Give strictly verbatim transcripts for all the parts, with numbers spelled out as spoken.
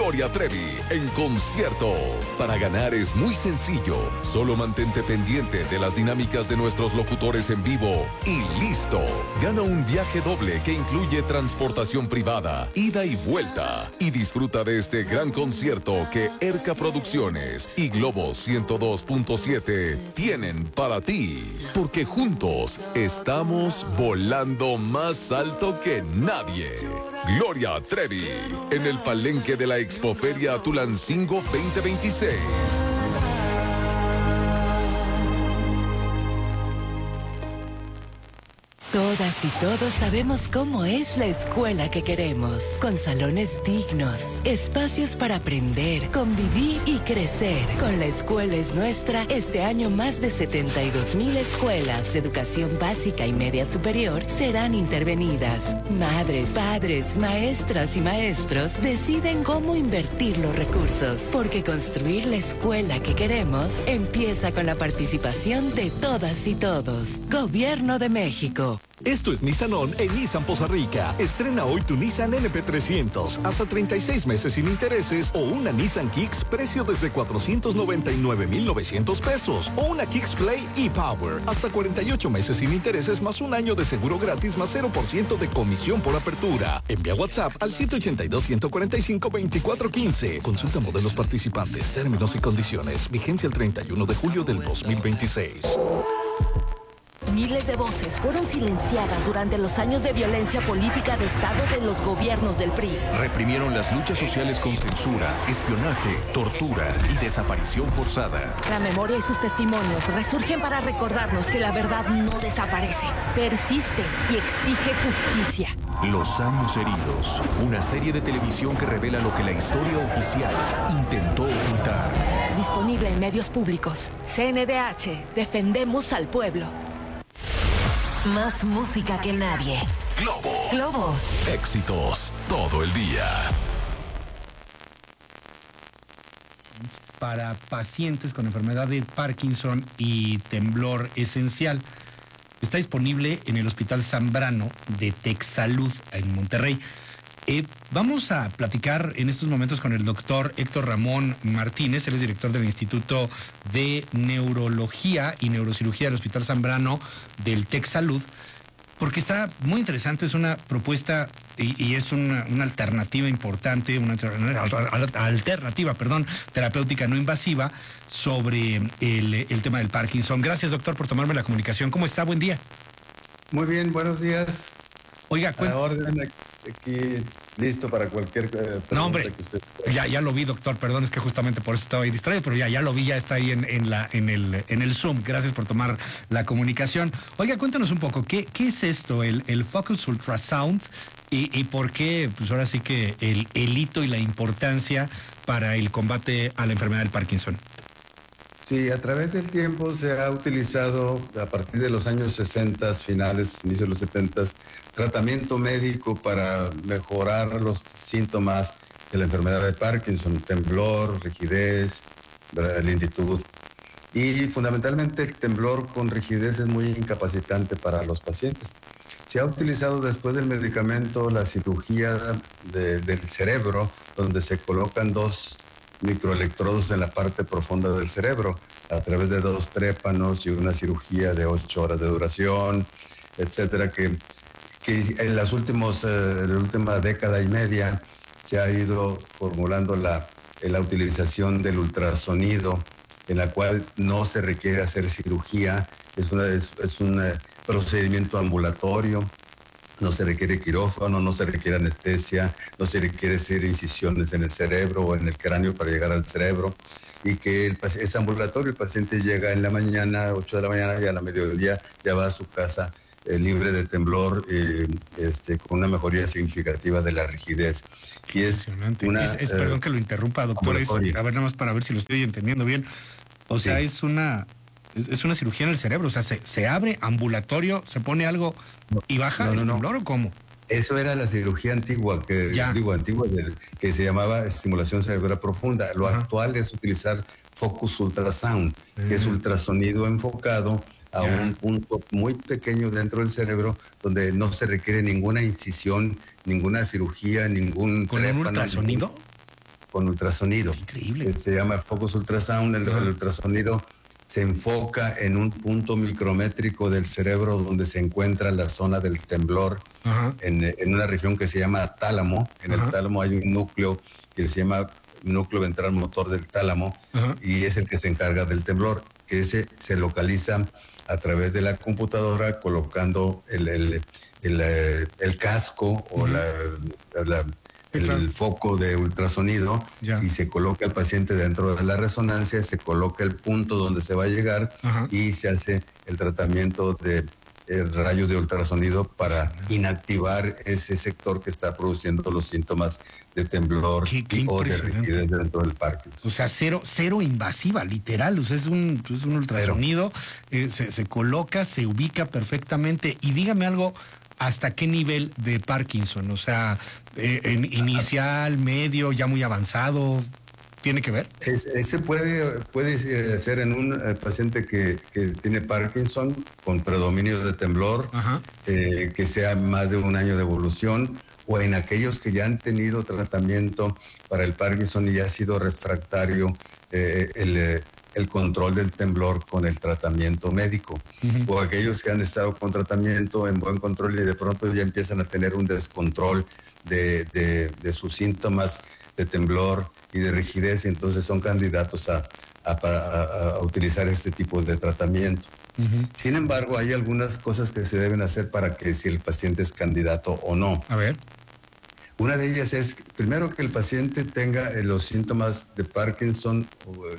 Gloria Trevi en concierto. Para ganar es muy sencillo. Solo mantente pendiente de las dinámicas de nuestros locutores en vivo y listo. Gana un viaje doble que incluye transportación privada, ida y vuelta. Y disfruta de este gran concierto que Erca Producciones y Globo ciento dos punto siete tienen para ti. Porque juntos estamos volando más alto que nadie. Gloria Trevi en el palenque de la Expoferia Tulancingo veinte veintiséis. Todas y todos sabemos cómo es la escuela que queremos, con salones dignos, espacios para aprender, convivir y crecer. Con La Escuela es Nuestra, este año más de setenta y dos mil escuelas de educación básica y media superior serán intervenidas. Madres, padres, maestras y maestros deciden cómo invertir los recursos, porque construir la escuela que queremos empieza con la participación de todas y todos. Gobierno de México. Esto es Nissanón en Nissan Poza Rica. Estrena hoy tu Nissan N P trescientos, hasta treinta y seis meses sin intereses, o una Nissan Kicks, precio desde cuatrocientos noventa y nueve mil novecientos pesos, o una Kicks Play e-Power, hasta cuarenta y ocho meses sin intereses, más un año de seguro gratis, más cero por ciento de comisión por apertura. Envía WhatsApp al siete ocho dos, uno cuatro cinco, dos cuatro uno cinco. Consulta modelos participantes, términos y condiciones. Vigencia el treinta y uno de julio del dos mil veintiséis. Miles de voces fueron silenciadas durante los años de violencia política de Estado de los gobiernos del P R I. Reprimieron las luchas sociales con censura, espionaje, tortura y desaparición forzada. La memoria y sus testimonios resurgen para recordarnos que la verdad no desaparece, persiste y exige justicia. Los años heridos, una serie de televisión que revela lo que la historia oficial intentó ocultar. Disponible en medios públicos. C N D H, defendemos al pueblo. Más música que nadie. Globo. Globo. Éxitos todo el día. Para pacientes con enfermedad de Parkinson y temblor esencial. Está disponible en el Hospital Zambrano de Texsalud en Monterrey. Eh, vamos a platicar en estos momentos con el doctor Héctor Ramón Martínez. Él es director del Instituto de Neurología y Neurocirugía del Hospital Zambrano del Texsalud, porque está muy interesante. Es una propuesta y, y es una, una alternativa importante, una, una alternativa, perdón, terapéutica no invasiva sobre el, el tema del Parkinson. Gracias, doctor, por tomarme la comunicación. ¿Cómo está? Buen día. Muy bien, buenos días. Oiga, a la orden, aquí listo para cualquier eh, pregunta no, hombre, que usted ya, ya lo vi, doctor, perdón, es que justamente por eso estaba ahí distraído, pero ya, ya lo vi, ya está ahí en, en, la, en, el, en el Zoom. Gracias por tomar la comunicación. Oiga, cuéntanos un poco, ¿qué, qué es esto, el, el Focus Ultrasound, y, y por qué, pues ahora sí que el, el hito y la importancia para el combate a la enfermedad del Parkinson? Sí, a través del tiempo se ha utilizado a partir de los años sesenta, finales, inicio de los setenta, tratamiento médico para mejorar los síntomas de la enfermedad de Parkinson, temblor, rigidez, lentitud. Y fundamentalmente el temblor con rigidez es muy incapacitante para los pacientes. Se ha utilizado después del medicamento la cirugía de, del cerebro, donde se colocan dos microelectrodos en la parte profunda del cerebro a través de dos trépanos y una cirugía de ocho horas de duración, etcétera, que, que en las últimos, eh, la última década y media se ha ido formulando la, la utilización del ultrasonido, en la cual no se requiere hacer cirugía, es, una, es, es un eh, procedimiento ambulatorio. No se requiere quirófano, no se requiere anestesia, no se requiere hacer incisiones en el cerebro o en el cráneo para llegar al cerebro. Y que el, es ambulatorio, el paciente llega en la mañana, ocho de la mañana, y a la mediodía ya va a su casa eh, libre de temblor, eh, este, con una mejoría significativa de la rigidez. Y es, una, es, es eh, perdón que lo interrumpa, doctor, es, a ver, nada más para ver si lo estoy entendiendo bien. O sea, sí. es una... Es una cirugía en el cerebro, o sea, se, se abre ambulatorio, se pone algo y baja no, no, el temblor, no. ¿O cómo? Eso era la cirugía antigua, que ya. digo antigua, que se llamaba estimulación cerebral profunda. Lo Ajá. actual es utilizar Focus Ultrasound, uh-huh. que es ultrasonido enfocado a ya. un punto muy pequeño dentro del cerebro, donde no se requiere ninguna incisión, ninguna cirugía, ningún ¿Con trépano, un ultrasonido? Ningún... con ultrasonido. Increíble. Se llama Focus Ultrasound. El, el ultrasonido se enfoca en un punto micrométrico del cerebro donde se encuentra la zona del temblor, en, en una región que se llama tálamo. En Ajá. el tálamo hay un núcleo que se llama núcleo ventral motor del tálamo, Ajá. y es el que se encarga del temblor. Ese se localiza a través de la computadora colocando el, el, el, el, el casco uh-huh. o la, la, el claro. foco de ultrasonido ya. y se coloca al paciente dentro de la resonancia, se coloca el punto donde se va a llegar uh-huh. y se hace el tratamiento de el rayo de ultrasonido para inactivar ese sector que está produciendo los síntomas de temblor qué, qué o de rigidez dentro del Parkinson. O sea, cero, cero invasiva, literal. O sea, es un, es un ultrasonido, eh, se, se coloca, se ubica perfectamente. Y dígame algo, ¿hasta qué nivel de Parkinson? O sea, eh, en inicial, medio, ya muy avanzado. ¿Tiene que ver? Es, ese puede, puede ser en un eh, paciente que, que tiene Parkinson con predominio de temblor, eh, que sea más de un año de evolución, o en aquellos que ya han tenido tratamiento para el Parkinson y ya ha sido refractario eh, el, eh, el control del temblor con el tratamiento médico, uh-huh. o aquellos que han estado con tratamiento en buen control y de pronto ya empiezan a tener un descontrol de, de, de sus síntomas de temblor y de rigidez, y entonces son candidatos a, a, a, a utilizar este tipo de tratamiento. Uh-huh. Sin embargo, hay algunas cosas que se deben hacer para que si el paciente es candidato o no. A ver. Una de ellas es, primero, que el paciente tenga eh, los síntomas de Parkinson,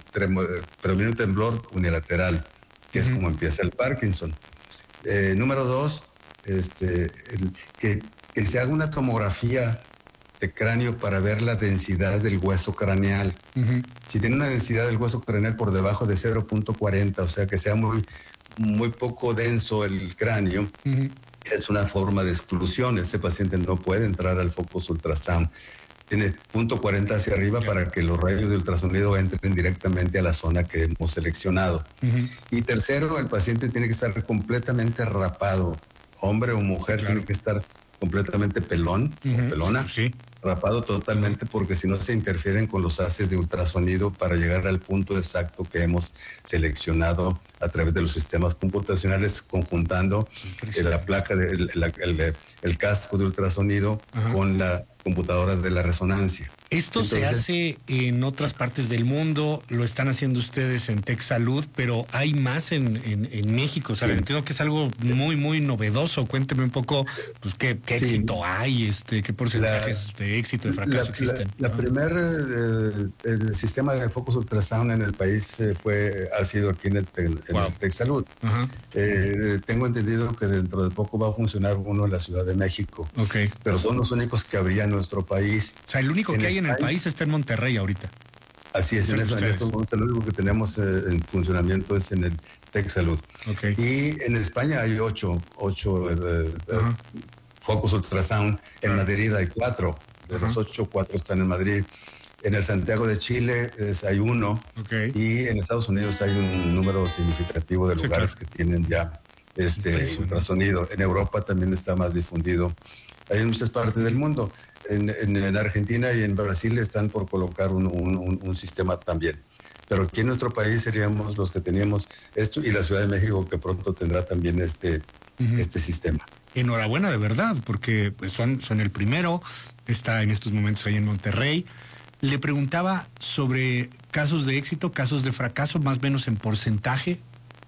eh, predominio temblor unilateral, que uh-huh. es como empieza el Parkinson. Eh, número dos, este, el, que, que se haga una tomografía de cráneo para ver la densidad del hueso craneal. Uh-huh. Si tiene una densidad del hueso craneal por debajo de cero punto cuarenta, o sea que sea muy, muy poco denso el cráneo, uh-huh. es una forma de exclusión. Ese paciente no puede entrar al Focus Ultrasound. Tiene punto cuarenta hacia arriba yeah. para que los rayos de ultrasonido entren directamente a la zona que hemos seleccionado. Uh-huh. Y tercero, el paciente tiene que estar completamente rapado. Hombre o mujer claro. tiene que estar completamente pelón, uh-huh. pelona, sí. rapado totalmente, porque si no se interfieren con los haces de ultrasonido para llegar al punto exacto que hemos seleccionado a través de los sistemas computacionales, conjuntando eh, la placa, de, el, el, el, el casco de ultrasonido uh-huh. con la computadora de la resonancia. Esto Entonces, se hace en otras partes del mundo, lo están haciendo ustedes en TechSalud, pero hay más en, en, en México. O sea, sí. entiendo que es algo muy, muy novedoso. Cuénteme un poco, pues, qué, qué sí. éxito hay, este, qué porcentajes la, de éxito y fracaso la, existen. La, la ah. primer eh, el sistema de Focus Ultrasound en el país eh, fue ha sido aquí en el, en wow. el TechSalud. Uh-huh. Eh, tengo entendido que dentro de poco va a funcionar uno en la Ciudad de México. Okay. Pero son los únicos que habría en nuestro país. O sea, el único en que hay en el país está en Monterrey ahorita. Así es, en, eso, en estos momentos lo único que tenemos eh, en funcionamiento es en el TechSalud. Okay. Y en España hay ocho, ocho eh, uh-huh. Focus Ultrasound. En uh-huh. Madrid hay cuatro. De uh-huh. los ocho, cuatro están en Madrid. En el Santiago de Chile es, hay uno. Okay. Y en Estados Unidos hay un número significativo de sí, lugares claro. que tienen ya este ultrasonido. En Europa también está más difundido. Hay en muchas partes del mundo. En, en, en Argentina y en Brasil están por colocar un, un, un, un sistema también. Pero aquí en nuestro país seríamos los que teníamos esto, y la Ciudad de México que pronto tendrá también este, uh-huh. este sistema. Enhorabuena, de verdad, porque pues, son, son el primero, está en estos momentos ahí en Monterrey. Le preguntaba sobre casos de éxito, casos de fracaso, más o menos en porcentaje.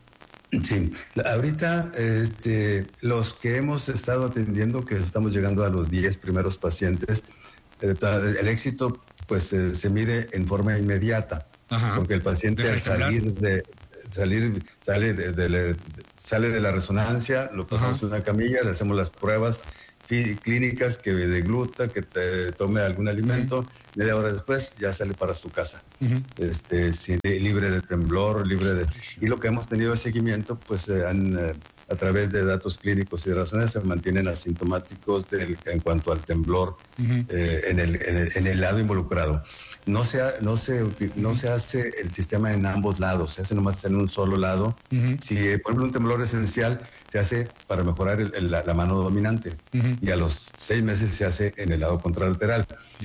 Sí, ahorita este, los que hemos estado atendiendo, que estamos llegando a los diez primeros pacientes, eh, el éxito pues eh, se mide en forma inmediata. Ajá. Porque el paciente al salir de salir sale de, de, de, sale de la resonancia, lo pasamos Ajá. en una camilla, le hacemos las pruebas clínicas que de gluta, que te tome algún alimento, uh-huh. media hora después ya sale para su casa, uh-huh. este, sin, libre de temblor, libre de... Y lo que hemos tenido de seguimiento, pues eh, han, eh, a través de datos clínicos y de razones, se mantienen asintomáticos del, en cuanto al temblor uh-huh. eh, en, el, en, el, en el lado involucrado. No se, no, se, no se hace el sistema en ambos lados, se hace nomás en un solo lado. Uh-huh. Si, por ejemplo, un temblor esencial se hace para mejorar el, el, la, la mano dominante uh-huh. y a los seis meses se hace en el lado contralateral. Yeah.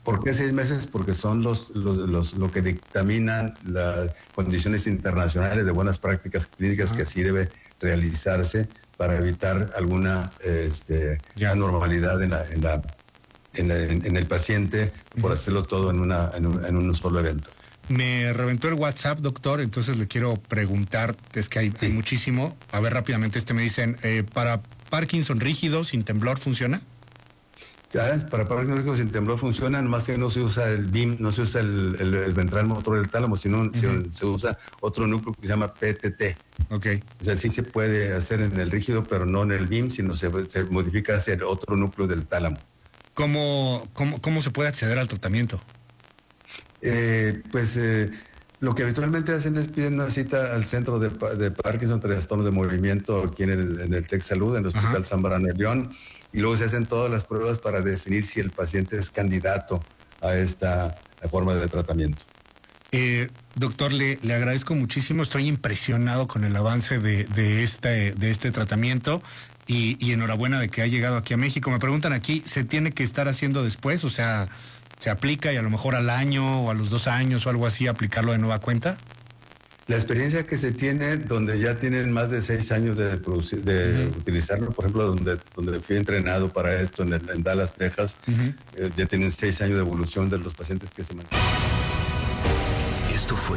¿Por qué seis meses? Porque son los, los, los lo que dictaminan las condiciones internacionales de buenas prácticas clínicas uh-huh. que así debe realizarse para evitar alguna este, anormalidad en, la, en, la, en, la, en, en el paciente por uh-huh. hacerlo todo en, una, en, un, en un solo evento. Me reventó el WhatsApp, doctor, entonces le quiero preguntar, es que hay, sí. hay muchísimo. A ver, rápidamente, este me dicen, eh, ¿para Parkinson rígido, sin temblor, funciona? ¿Sabes? Para Parkinson rígido sin temblor funciona, nomás que no se usa el B I M, no se usa el, el, el ventral motor del tálamo, sino uh-huh. se, se usa otro núcleo que se llama P T T. Ok. O sea, sí se puede hacer en el rígido, pero no en el B I M, sino se, se modifica hacia el otro núcleo del tálamo. ¿Cómo, cómo, cómo se puede acceder al tratamiento? Eh, pues eh, lo que habitualmente hacen es piden una cita al centro de, de Parkinson, trastorno de movimiento aquí en el, en el Tec Salud, en el Hospital Ajá. Zambrano de León, y luego se hacen todas las pruebas para definir si el paciente es candidato a esta forma de tratamiento. Eh, doctor, le, le agradezco muchísimo, estoy impresionado con el avance de, de, este, de este tratamiento y, y enhorabuena de que ha llegado aquí a México. Me preguntan aquí, ¿se tiene que estar haciendo después? O sea, ¿se aplica y a lo mejor al año o a los dos años o algo así aplicarlo de nueva cuenta? La experiencia que se tiene, donde ya tienen más de seis años de, producir, de uh-huh. utilizarlo, por ejemplo, donde, donde fui entrenado para esto en, el, en Dallas, Texas, uh-huh. eh, ya tienen seis años de evolución de los pacientes que se mantienen. Esto fue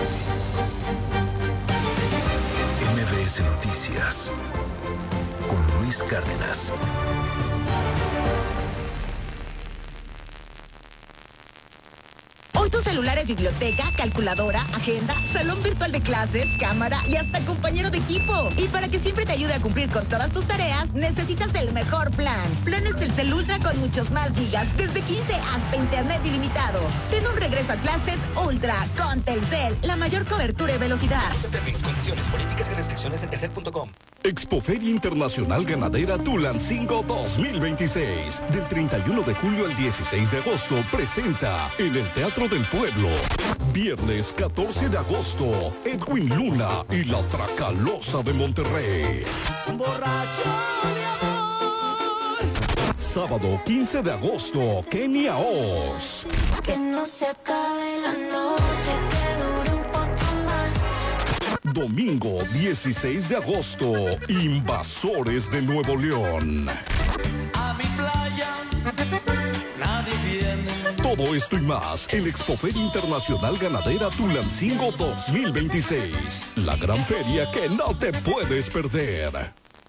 M B S Noticias con Luis Cárdenas. Hoy tu celular es biblioteca, calculadora, agenda, salón virtual de clases, cámara y hasta compañero de equipo. Y para que siempre te ayude a cumplir con todas tus tareas, necesitas el mejor plan. Planes Telcel Ultra con muchos más gigas, desde quince hasta internet ilimitado. Ten un regreso a clases Ultra con Telcel, la mayor cobertura y velocidad. Consulta términos, condiciones, políticas y restricciones en telcel punto com. Expoferia Internacional Ganadera Tulancingo dos mil veintiséis. Del treinta y uno de julio al dieciséis de agosto presenta en el Teatro del Pueblo. Viernes catorce de agosto, Edwin Luna y la Tracalosa de Monterrey. Borracho de amor. Sábado quince de agosto, Kenia Oz. Que no se acabe la noche, que dure un poco más. Domingo dieciséis de agosto, Invasores de Nuevo León. A mi playa nadie viene. Todo esto y más en Expoferia Internacional Ganadera Tulancingo dos mil veintiséis. La gran feria que no te puedes perder.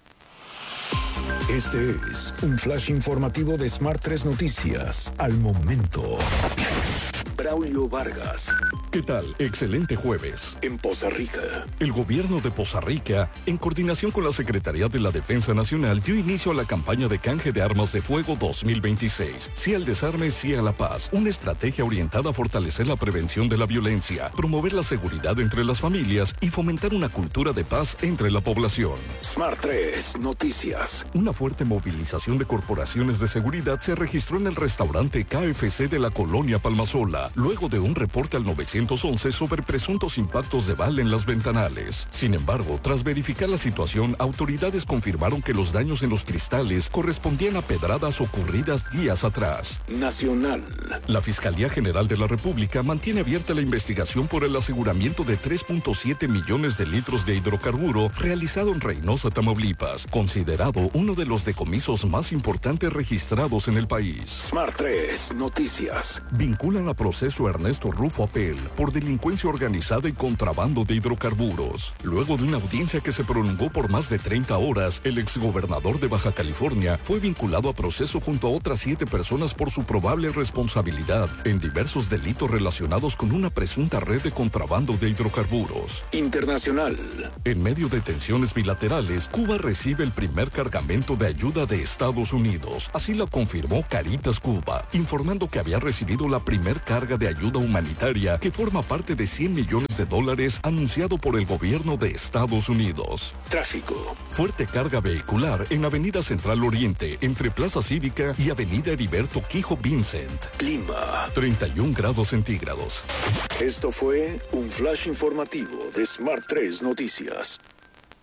Este es un flash informativo de Smart tres Noticias. Al momento. Braulio Vargas. ¿Qué tal? Excelente jueves. En Poza Rica. El gobierno de Poza Rica, en coordinación con la Secretaría de la Defensa Nacional, dio inicio a la campaña de canje de armas de fuego dos mil veintiséis. Sí al desarme, sí a la paz. Una estrategia orientada a fortalecer la prevención de la violencia, promover la seguridad entre las familias y fomentar una cultura de paz entre la población. Smart tres Noticias. Una fuerte movilización de corporaciones de seguridad se registró en el restaurante K F C de la colonia Palmasola, luego de un reporte al nueve once sobre presuntos impactos de bala en las ventanales. Sin embargo, tras verificar la situación, autoridades confirmaron que los daños en los cristales correspondían a pedradas ocurridas días atrás. Nacional. La Fiscalía General de la República mantiene abierta la investigación por el aseguramiento de tres punto siete millones de litros de hidrocarburo realizado en Reynosa, Tamaulipas, considerado uno de los decomisos más importantes registrados en el país. Smart tres Noticias. Vinculan a proceso a Ernesto Rufo Apel por delincuencia organizada y contrabando de hidrocarburos. Luego de una audiencia que se prolongó por más de treinta horas, el exgobernador de Baja California fue vinculado a proceso junto a otras siete personas por su probable responsabilidad en diversos delitos relacionados con una presunta red de contrabando de hidrocarburos. Internacional. En medio de tensiones bilaterales, Cuba recibe el primer cargamento de ayuda de Estados Unidos. Así lo confirmó Caritas Cuba, informando que había recibido la primer carga de ayuda humanitaria que forma parte de cien millones de dólares anunciado por el gobierno de Estados Unidos. Tráfico. Fuerte carga vehicular en Avenida Central Oriente, entre Plaza Cívica y Avenida Heriberto Quijo Vincent. Clima. treinta y un grados centígrados. Esto fue un flash informativo de Smart tres Noticias.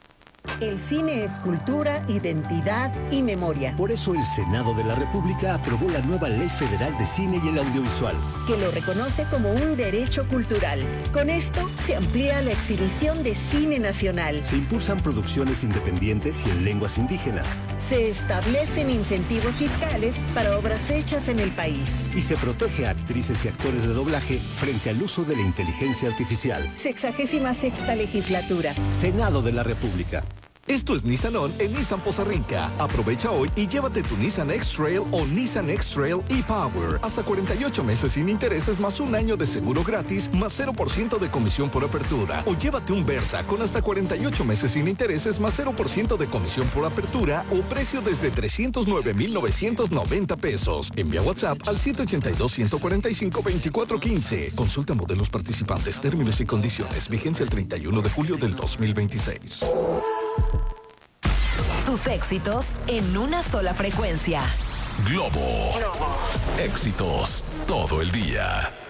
El cine es cultura, identidad y memoria. Por eso el Senado de la República aprobó la nueva Ley Federal de Cine y el Audiovisual, que lo reconoce como un derecho cultural. Con esto se amplía la exhibición de cine nacional. Se impulsan producciones independientes y en lenguas indígenas. Se establecen incentivos fiscales para obras hechas en el país. Y se protege a actrices y actores de doblaje frente al uso de la inteligencia artificial. Sexagésima sexta legislatura. Senado de la República. Esto es Nissan On en Nissan Poza Rica. Aprovecha hoy y llévate tu Nissan X-Trail o Nissan X-Trail e-Power. Hasta cuarenta y ocho meses sin intereses más un año de seguro gratis más cero por ciento de comisión por apertura. O llévate un Versa con hasta cuarenta y ocho meses sin intereses más cero por ciento de comisión por apertura o precio desde trescientos nueve mil novecientos noventa pesos. Envía WhatsApp al siete ocho dos, uno cuatro cinco, dos cuatro uno cinco. Consulta modelos participantes, términos y condiciones. Vigencia el treinta y uno de julio del dos mil veintiséis. Tus éxitos en una sola frecuencia. Globo. Éxitos todo el día.